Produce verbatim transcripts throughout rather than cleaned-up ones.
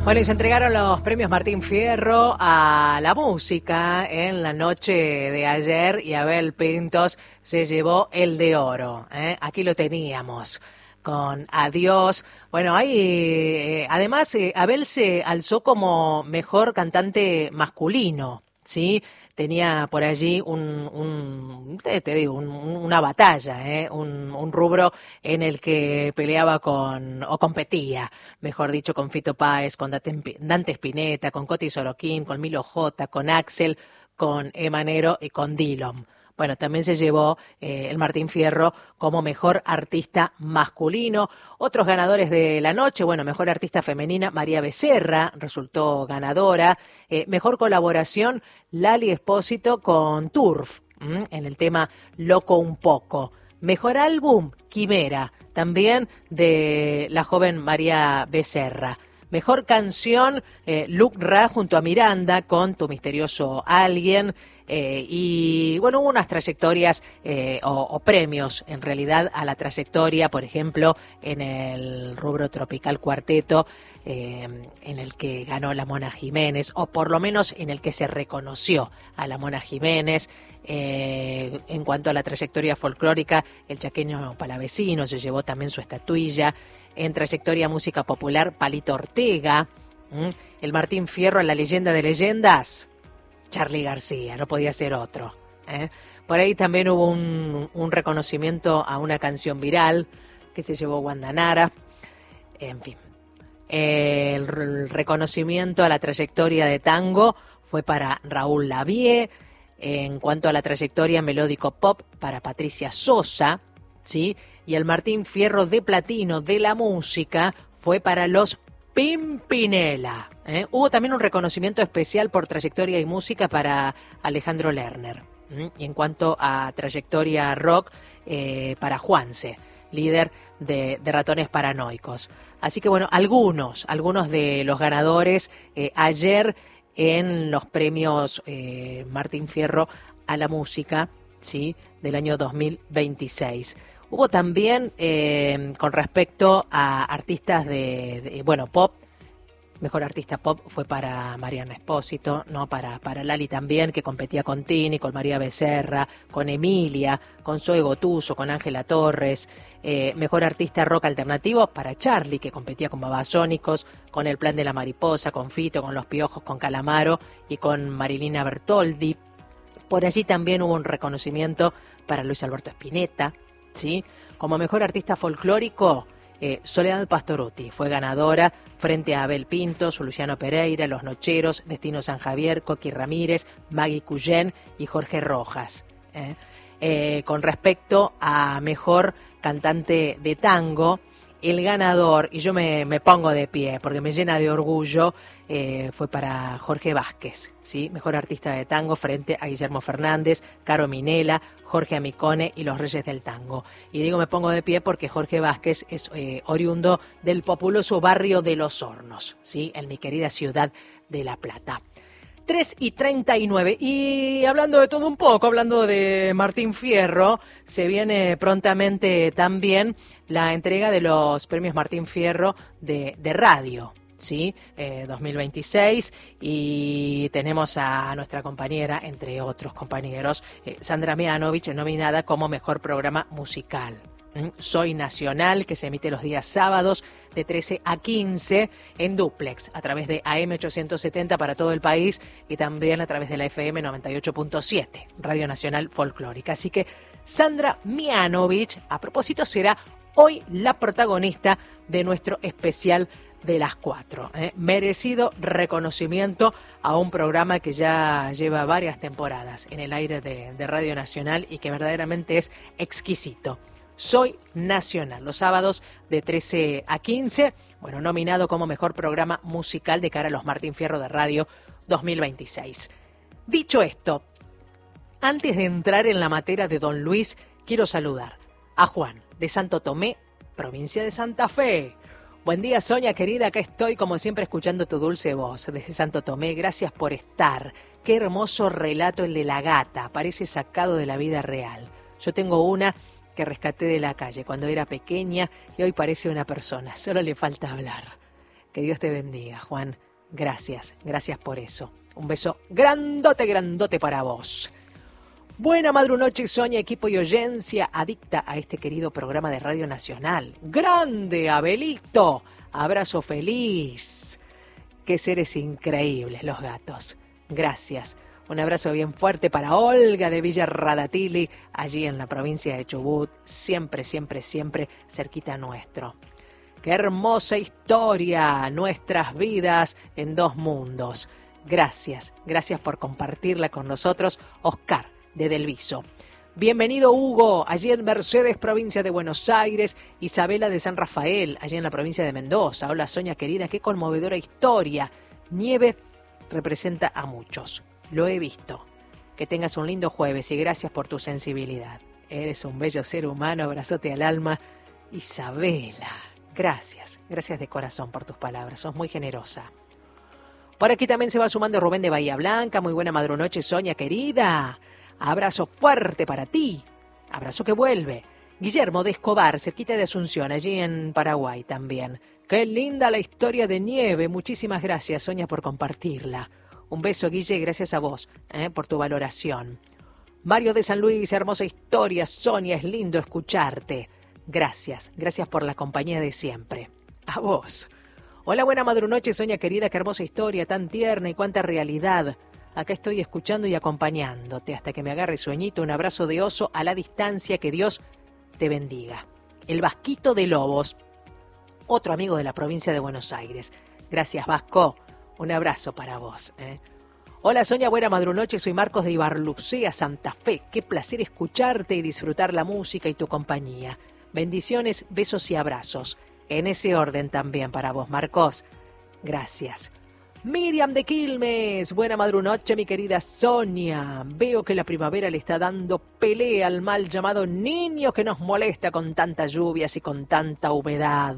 Bueno, y se entregaron los premios Martín Fierro a la música en la noche de ayer y Abel Pintos se llevó el de oro. ¿eh? Aquí lo teníamos con Adiós. Bueno, hay, eh, además eh, Abel se alzó como mejor cantante masculino, ¿sí? Tenía por allí un, un te, te digo, un, una batalla, ¿eh? un, un rubro en el que peleaba con, o competía, mejor dicho, con Fito Páez, con Dante Spinetta, con Coti Sorokin, con Milo J, con Axel, con Emanero y con Dillom. Bueno, también se llevó eh, el Martín Fierro como mejor artista masculino. Otros ganadores de la noche, bueno, mejor artista femenina, María Becerra resultó ganadora. Eh, mejor colaboración, Lali Espósito con Turf, ¿m? en el tema Loco un poco. Mejor álbum, Quimera, también de la joven María Becerra. Mejor canción, eh, Luc Ra junto a Miranda con Tu misterioso alguien. Eh, y bueno, hubo unas trayectorias eh, o, o premios en realidad a la trayectoria, por ejemplo, en el rubro Tropical Cuarteto, eh, en el que ganó la Mona Jiménez, o por lo menos en el que se reconoció a la Mona Jiménez. Eh, en cuanto a la trayectoria folclórica, el chaqueño Palavecino se llevó también su estatuilla. En trayectoria música popular, Palito Ortega. ¿Mm? El Martín Fierro, la leyenda de leyendas, Charly García, no podía ser otro. ¿eh? Por ahí también hubo un, un reconocimiento a una canción viral que se llevó Wanda Nara. En fin, el, el reconocimiento a la trayectoria de tango fue para Raúl Lavie. En cuanto a la trayectoria melódico pop, para Patricia Sosa, ¿sí? Y el Martín Fierro de platino de la música fue para los Pimpinela. ¿eh? Hubo también un reconocimiento especial por trayectoria y música para Alejandro Lerner. ¿eh? Y en cuanto a trayectoria rock, eh, para Juanse, líder de, de Ratones Paranoicos. Así que bueno, algunos, algunos de los ganadores eh, ayer en los premios eh, Martín Fierro a la música, ¿sí? del año dos mil veintiséis. Hubo también, eh, con respecto a artistas de, de, bueno, pop, mejor artista pop fue para Mariana Espósito, ¿no? Para, para Lali también, que competía con Tini, con María Becerra, con Emilia, con Zoe Gotuso, con Ángela Torres. Eh, mejor artista rock alternativo para Charly, que competía con Babasónicos, con El Plan de la Mariposa, con Fito, con Los Piojos, con Calamaro y con Marilina Bertoldi. Por allí también hubo un reconocimiento para Luis Alberto Spinetta, ¿sí? Como mejor artista folclórico, eh, Soledad Pastorutti fue ganadora frente a Abel Pintos, Luciano Pereira, Los Nocheros, Destino San Javier, Coqui Ramírez, Maggie Cuyén y Jorge Rojas. ¿eh? Eh, con respecto a mejor cantante de tango, el ganador, y yo me, me pongo de pie porque me llena de orgullo, eh, fue para Jorge Vázquez, ¿sí? Mejor artista de tango frente a Guillermo Fernández, Caro Minela, Jorge Amicone y los Reyes del Tango. Y digo me pongo de pie porque Jorge Vázquez es eh, oriundo del populoso barrio de Los Hornos, ¿sí? En mi querida ciudad de La Plata. tres y treinta y nueve. Y hablando de todo un poco, hablando de Martín Fierro, se viene prontamente también la entrega de los premios Martín Fierro de, de radio, ¿sí? Eh, dos mil veintiséis. Y tenemos a nuestra compañera, entre otros compañeros, eh, Sandra Mianovich, nominada como Mejor Programa Musical. Soy Nacional, que se emite los días sábados de trece a quince en dúplex a través de A M ochocientos setenta para todo el país y también a través de la F M noventa y ocho punto siete, Radio Nacional Folclórica. Así que Sandra Mianovich, a propósito, será hoy la protagonista de nuestro especial de las cuatro. ¿eh? Merecido reconocimiento a un programa que ya lleva varias temporadas en el aire de, de Radio Nacional y que verdaderamente es exquisito. Soy Nacional, los sábados de trece a quince, bueno, nominado como mejor programa musical de cara a los Martín Fierro de Radio dos mil veintiséis. Dicho esto, antes de entrar en la materia de Don Luis, quiero saludar a Juan de Santo Tomé, provincia de Santa Fe. Buen día, Sonia, querida, acá estoy como siempre escuchando tu dulce voz desde Santo Tomé. Gracias por estar. Qué hermoso relato el de la gata, parece sacado de la vida real. Yo tengo una que rescaté de la calle cuando era pequeña y hoy parece una persona, solo le falta hablar. Que Dios te bendiga, Juan. Gracias, gracias por eso. Un beso grandote, grandote para vos. Buena madrunoche, Sonia, equipo y oyencia adicta a este querido programa de Radio Nacional. ¡Grande, Abelito! Abrazo feliz. Qué seres increíbles los gatos. Gracias. Un abrazo bien fuerte para Olga de Villa Radatili, allí en la provincia de Chubut, siempre, siempre, siempre cerquita nuestro. ¡Qué hermosa historia! Nuestras vidas en dos mundos. Gracias, gracias por compartirla con nosotros, Oscar de Del Viso. Bienvenido, Hugo, allí en Mercedes, provincia de Buenos Aires. Isabela de San Rafael, allí en la provincia de Mendoza. Hola, Sonia querida, qué conmovedora historia. Nieve representa a muchos. Lo he visto. Que tengas un lindo jueves y gracias por tu sensibilidad. Eres un bello ser humano, abrazote al alma. Isabela, gracias, gracias de corazón por tus palabras, sos muy generosa. Por aquí también se va sumando Rubén de Bahía Blanca. Muy buena madrunoche, Sonia querida. Abrazo fuerte para ti. Abrazo que vuelve. Guillermo de Escobar, cerquita de Asunción, allí en Paraguay también. Qué linda la historia de Nieve. Muchísimas gracias, Sonia, por compartirla. Un beso, Guille, gracias a vos eh, por tu valoración. Mario de San Luis, hermosa historia. Sonia, es lindo escucharte. Gracias, gracias por la compañía de siempre. A vos. Hola, buena madrunoche, Sonia querida, qué hermosa historia, tan tierna y cuánta realidad. Acá estoy escuchando y acompañándote hasta que me agarre sueñito. Un abrazo de oso a la distancia, que Dios te bendiga. El Vasquito de Lobos, otro amigo de la provincia de Buenos Aires. Gracias, Vasco. Un abrazo para vos. ¿eh? Hola, Sonia, buena madrunoche, soy Marcos de Ibarlucea, Santa Fe. Qué placer escucharte y disfrutar la música y tu compañía. Bendiciones, besos y abrazos. En ese orden también para vos, Marcos. Gracias. Miriam de Quilmes, buena madrunoche, mi querida Sonia. Veo que la primavera le está dando pelea al mal llamado Niño que nos molesta con tantas lluvias y con tanta humedad.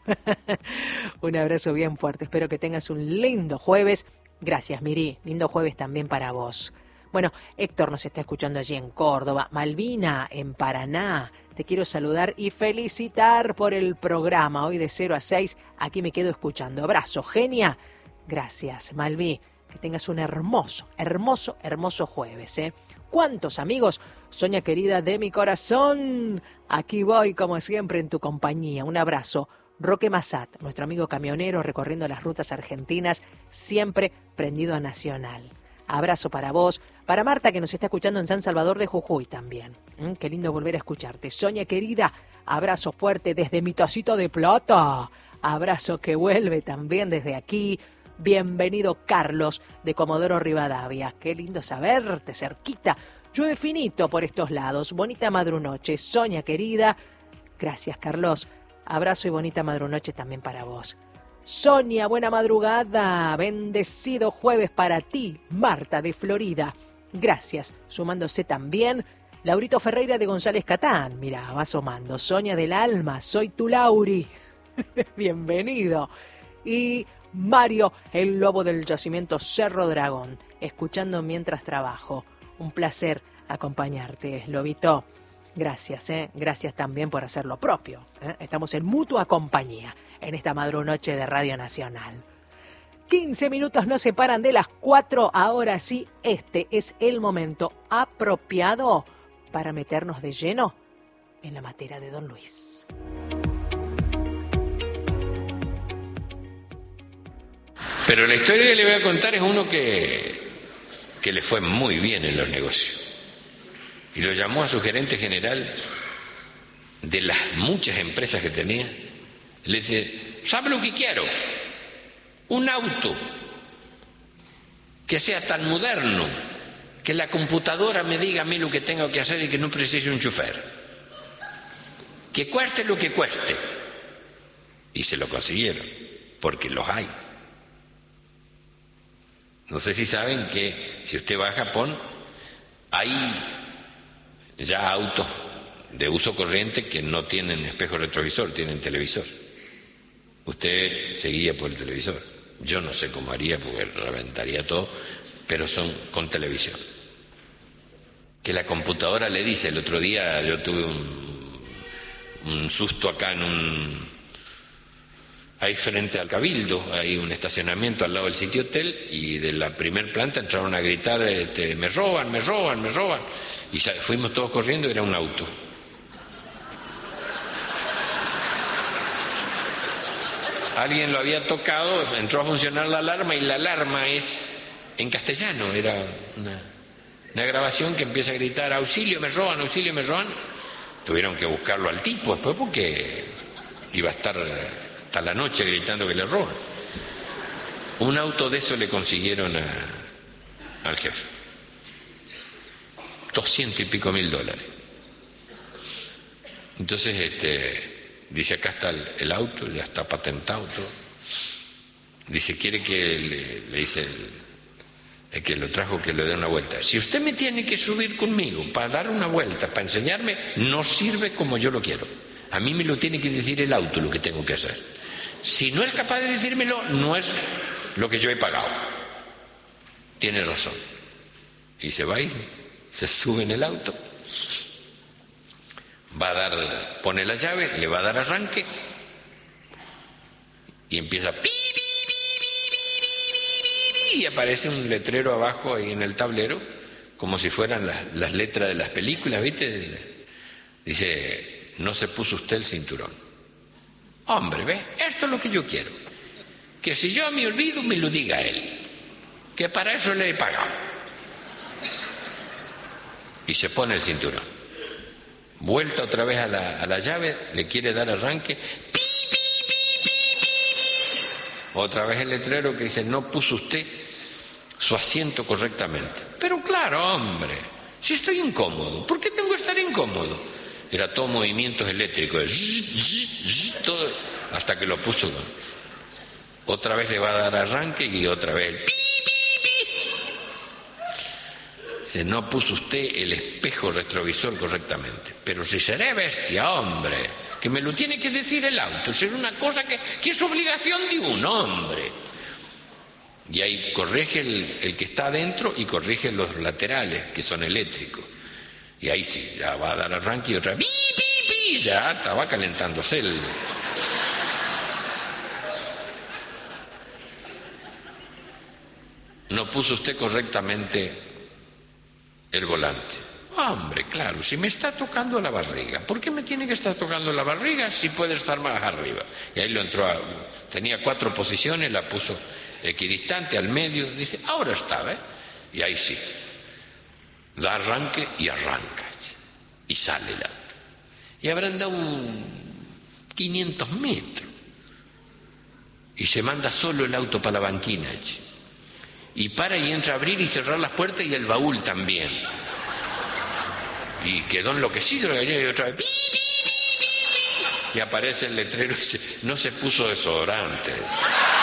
Un abrazo bien fuerte, espero que tengas un lindo jueves. Gracias, Miri, lindo jueves también para vos. Bueno, Héctor nos está escuchando allí en Córdoba, Malvina en Paraná. Te quiero saludar y felicitar por el programa. Hoy de cero a seis, aquí me quedo escuchando. Abrazo, genia. Gracias, Malví. Que tengas un hermoso, hermoso, hermoso jueves, ¿eh? ¿Cuántos amigos? Sonia querida de mi corazón. Aquí voy, como siempre, en tu compañía. Un abrazo. Roque Massat, nuestro amigo camionero recorriendo las rutas argentinas, siempre prendido a Nacional. Abrazo para vos, para Marta que nos está escuchando en San Salvador de Jujuy también. ¿Mm? Qué lindo volver a escucharte. Sonia querida, abrazo fuerte desde mi tacita de plata. Abrazo que vuelve también desde aquí. Bienvenido Carlos de Comodoro Rivadavia. Qué lindo saberte cerquita. Llueve finito por estos lados. Bonita madrunoche. Sonia querida. Gracias, Carlos. Abrazo y bonita madrunoche también para vos. Sonia, buena madrugada. Bendecido jueves para ti. Marta de Florida. Gracias. Sumándose también Laurito Ferreira de González Catán. Mira, va asomando. Sonia del alma. Soy tu Lauri. Bienvenido. Y Mario, el lobo del yacimiento Cerro Dragón. Escuchando mientras trabajo. Un placer acompañarte, Lobito. Gracias, ¿eh? Gracias también por hacer lo propio. ¿eh? Estamos en mutua compañía en esta madrunoche de Radio Nacional. quince minutos nos separan de las cuatro. Ahora sí, este es el momento apropiado para meternos de lleno en la materia de Don Luis. Pero la historia que le voy a contar es uno que, que le fue muy bien en los negocios. Y lo llamó a su gerente general de las muchas empresas que tenía. Le dice, ¿sabe lo que quiero? Un auto que sea tan moderno que la computadora me diga a mí lo que tengo que hacer y que no precise un chofer. Que cueste lo que cueste. Y se lo consiguieron, porque los hay. No sé si saben que si usted va a Japón, hay ya autos de uso corriente que no tienen espejo retrovisor, tienen televisor. Usted se guía por el televisor. Yo no sé cómo haría porque reventaría todo, pero son con televisión. Que la computadora le dice, el otro día yo tuve un, un susto acá en un, ahí frente al Cabildo, hay un estacionamiento al lado del sitio hotel, y de la primer planta entraron a gritar, este, me roban, me roban, me roban, y fuimos todos corriendo, era un auto. Alguien lo había tocado, entró a funcionar la alarma, y la alarma es en castellano, era una, una grabación que empieza a gritar, auxilio, me roban, auxilio, me roban. Tuvieron que buscarlo al tipo después porque iba a estar hasta la noche gritando que le roban. Un auto de eso le consiguieron a, al jefe. Doscientos y pico mil dólares. Entonces, este, dice, acá está el, el auto, ya está patentado todo. Dice, quiere que le, le dice el, el que lo trajo que le dé una vuelta. Si usted me tiene que subir conmigo para dar una vuelta, para enseñarme, no sirve como yo lo quiero. A mí me lo tiene que decir el auto lo que tengo que hacer. Si no es capaz de decírmelo, no es lo que yo he pagado. Tiene razón. Y se va y se sube en el auto. Va a dar, pone la llave, le va a dar arranque y empieza pi, pi, pi, pi, pi, pi, pi, y aparece un letrero abajo ahí en el tablero, como si fueran las, las letras de las películas, ¿viste? Dice, no se puso usted el cinturón. Hombre, ¿ves? Esto es lo que yo quiero. Que si yo me olvido, me lo diga él. Que para eso le he pagado. Y se pone el cinturón. Vuelta otra vez a la, a la llave, le quiere dar arranque. ¡Pi, pi, pi, pi, pi, pi! Otra vez el letrero que dice, no puso usted su asiento correctamente. Pero claro, hombre, si estoy incómodo, ¿por qué tengo que estar incómodo? Era todo movimientos eléctricos, todo, hasta que lo puso. Otra vez le va a dar arranque y otra vez el pi, pi, pi. Se no puso usted el espejo retrovisor correctamente. Pero si seré bestia, hombre, que me lo tiene que decir el auto, será una cosa que, que es obligación de un hombre. Y ahí corrige el, el que está adentro y corrige los laterales, que son eléctricos. Y ahí sí, ya va a dar arranque y otra vez, pi, pi, pi, ya estaba calentándose el... No puso usted correctamente el volante. Hombre, claro, si me está tocando la barriga, ¿por qué me tiene que estar tocando la barriga si puede estar más arriba? Y ahí lo entró a... Tenía cuatro posiciones, la puso equidistante, al medio, dice, ahora está, ¿eh? Y ahí sí. Da arranque y arranca. Y sale el auto. Y habrán dado quinientos metros. Y se manda solo el auto para la banquina. Y para y entra a abrir y cerrar las puertas y el baúl también. Y quedó enloquecido y otra vez. ¡Pi, pi, pi, pi, pi! Y aparece el letrero y dice, no se puso desodorante.